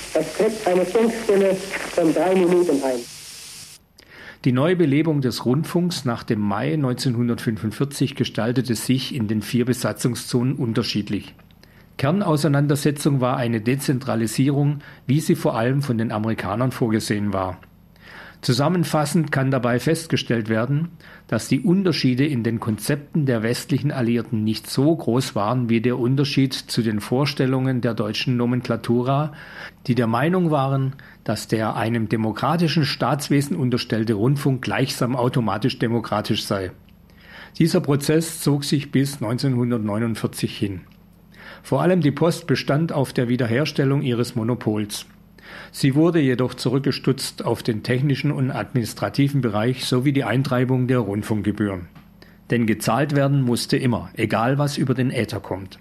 Das tritt eine Funkstille von 3 Minuten ein. Die Neubelebung des Rundfunks nach dem Mai 1945 gestaltete sich in den 4 Besatzungszonen unterschiedlich. Kernauseinandersetzung war eine Dezentralisierung, wie sie vor allem von den Amerikanern vorgesehen war. Zusammenfassend kann dabei festgestellt werden, dass die Unterschiede in den Konzepten der westlichen Alliierten nicht so groß waren wie der Unterschied zu den Vorstellungen der deutschen Nomenklatura, die der Meinung waren, dass der einem demokratischen Staatswesen unterstellte Rundfunk gleichsam automatisch demokratisch sei. Dieser Prozess zog sich bis 1949 hin. Vor allem die Post bestand auf der Wiederherstellung ihres Monopols. Sie wurde jedoch zurückgestutzt auf den technischen und administrativen Bereich sowie die Eintreibung der Rundfunkgebühren. Denn gezahlt werden musste immer, egal was über den Äther kommt.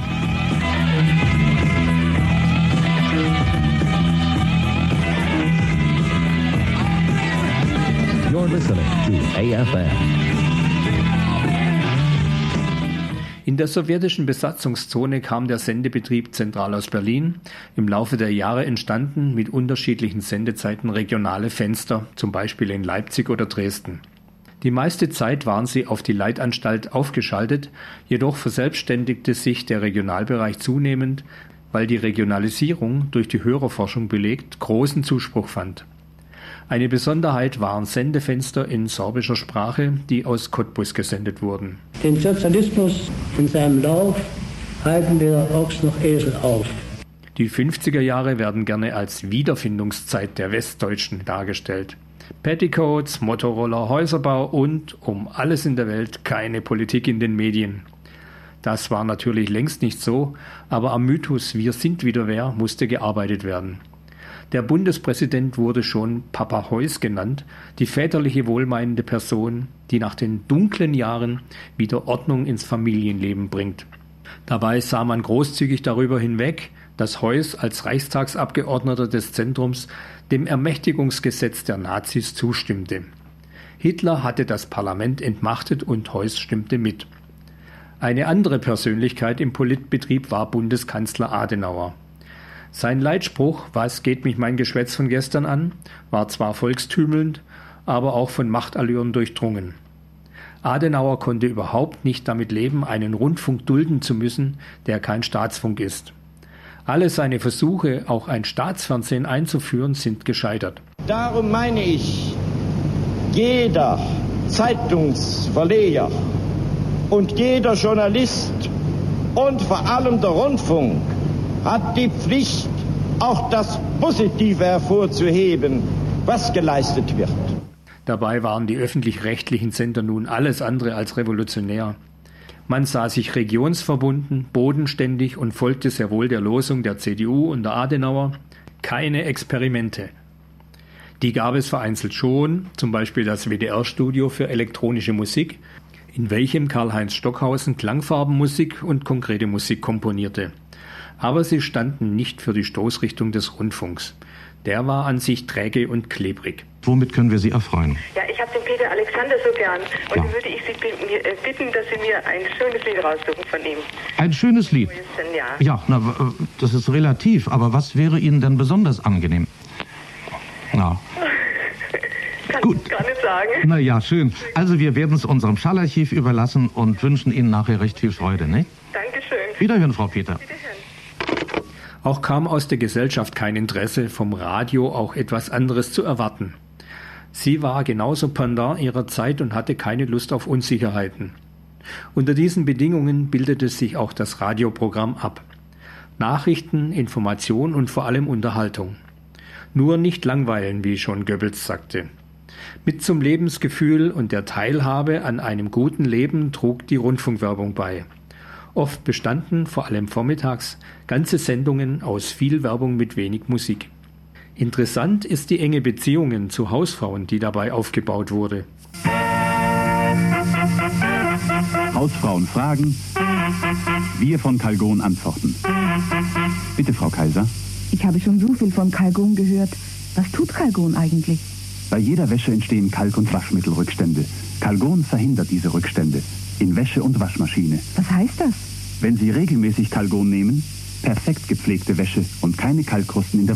You're listening to AFM. In der sowjetischen Besatzungszone kam der Sendebetrieb zentral aus Berlin. Im Laufe der Jahre entstanden mit unterschiedlichen Sendezeiten regionale Fenster, zum Beispiel in Leipzig oder Dresden. Die meiste Zeit waren sie auf die Leitanstalt aufgeschaltet, jedoch verselbstständigte sich der Regionalbereich zunehmend, weil die Regionalisierung durch die Hörerforschung belegt großen Zuspruch fand. Eine Besonderheit waren Sendefenster in sorbischer Sprache, die aus Cottbus gesendet wurden. Den Sozialismus in seinem Lauf halten weder Ochs noch Esel auf. Die 50er Jahre werden gerne als Wiederfindungszeit der Westdeutschen dargestellt. Petticoats, Motorroller, Häuserbau und, um alles in der Welt, keine Politik in den Medien. Das war natürlich längst nicht so, aber am Mythos Wir sind wieder wer musste gearbeitet werden. Der Bundespräsident wurde schon Papa Heuss genannt, die väterliche wohlmeinende Person, die nach den dunklen Jahren wieder Ordnung ins Familienleben bringt. Dabei sah man großzügig darüber hinweg, dass Heuss als Reichstagsabgeordneter des Zentrums dem Ermächtigungsgesetz der Nazis zustimmte. Hitler hatte das Parlament entmachtet und Heuss stimmte mit. Eine andere Persönlichkeit im Politbetrieb war Bundeskanzler Adenauer. Sein Leitspruch, was geht mich mein Geschwätz von gestern an, war zwar volkstümelnd, aber auch von Machtallüren durchdrungen. Adenauer konnte überhaupt nicht damit leben, einen Rundfunk dulden zu müssen, der kein Staatsfunk ist. Alle seine Versuche, auch ein Staatsfernsehen einzuführen, sind gescheitert. Darum meine ich, jeder Zeitungsverleger und jeder Journalist und vor allem der Rundfunk hat die Pflicht, auch das Positive hervorzuheben, was geleistet wird. Dabei waren die öffentlich-rechtlichen Sender nun alles andere als revolutionär. Man sah sich regionsverbunden, bodenständig und folgte sehr wohl der Losung der CDU und der Adenauer: keine Experimente. Die gab es vereinzelt schon, zum Beispiel das WDR-Studio für elektronische Musik, in welchem Karl-Heinz Stockhausen Klangfarbenmusik und konkrete Musik komponierte. Aber sie standen nicht für die Stoßrichtung des Rundfunks. Der war an sich träge und klebrig. Womit können wir Sie erfreuen? Ja, ich habe den Peter Alexander so gern. Und dann würde ich Sie bitten, dass Sie mir ein schönes Lied raussuchen von ihm. Ein schönes Lied? Ja, das ist relativ. Aber was wäre Ihnen denn besonders angenehm? Na. Kann Gut. ich gar nicht sagen. Na ja, schön. Also wir werden es unserem Schallarchiv überlassen und wünschen Ihnen nachher recht viel Freude, ne? Dankeschön. Wiederhören, Frau Peter. Wiederhören. Auch kam aus der Gesellschaft kein Interesse, vom Radio auch etwas anderes zu erwarten. Sie war genauso Pendant ihrer Zeit und hatte keine Lust auf Unsicherheiten. Unter diesen Bedingungen bildete sich auch das Radioprogramm ab. Nachrichten, Information und vor allem Unterhaltung. Nur nicht langweilen, wie schon Goebbels sagte. Mit zum Lebensgefühl und der Teilhabe an einem guten Leben trug die Rundfunkwerbung bei. Oft bestanden, vor allem vormittags, ganze Sendungen aus viel Werbung mit wenig Musik. Interessant ist die enge Beziehung zu Hausfrauen, die dabei aufgebaut wurde. Hausfrauen fragen, wir von Calgon antworten. Bitte, Frau Kaiser. Ich habe schon so viel von Calgon gehört. Was tut Calgon eigentlich? Bei jeder Wäsche entstehen Kalk- und Waschmittelrückstände. Calgon verhindert diese Rückstände. In Wäsche und Waschmaschine. Was heißt das? Wenn Sie regelmäßig Calgon nehmen, perfekt gepflegte Wäsche und keine Kalkkrusten in der